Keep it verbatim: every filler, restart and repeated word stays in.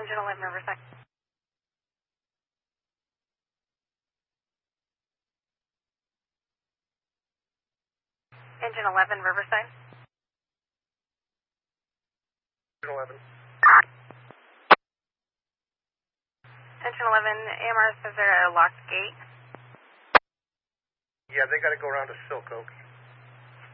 Engine eleven Riverside. Engine eleven Riverside. Engine eleven. Engine eleven, A M R says they're at a locked gate. Yeah, they got to go around to Silk Oak.